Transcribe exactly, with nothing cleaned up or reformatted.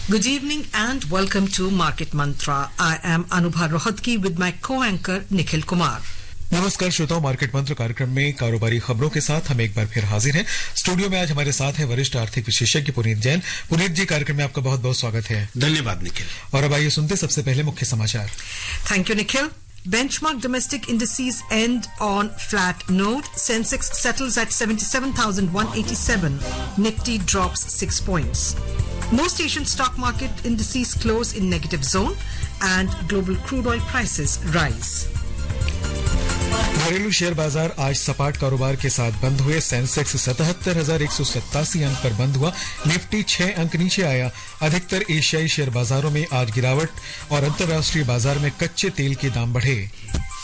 Good evening and welcome to Market Mantra. I am Anubha Rohatgi with my co-anchor Nikhil Kumar. नमस्कार श्रोताओं, market मंत्र कार्यक्रम में कारोबारी खबरों के साथ हम एक बार फिर हाजिर हैं। स्टूडियो में आज हमारे साथ है वरिष्ठ आर्थिक विशेषज्ञ पुनीत जैन। पुनीत जी, कार्यक्रम में आपका बहुत बहुत स्वागत है। धन्यवाद निखिल। और अब आइए सुनते सबसे पहले मुख्य समाचार। Thank you, Nikhil. Benchmark domestic indices end on flat note. Sensex settles at seventy-seven thousand one hundred eighty-seven. Nifty drops six points. Most Asian stock market indices close in negative zone and global crude oil prices rise. घरेलू share बाजार आज सपाट कारोबार के साथ बंद हुए। Sensex सतहत्तर हजार एक सौ सत्तासी अंक पर बंद हुआ। निफ्टी छह अंक नीचे आया। अधिकतर एशियाई शेयर बाजारों में आज गिरावट और अंतर्राष्ट्रीय बाजार में कच्चे तेल के दाम बढ़े।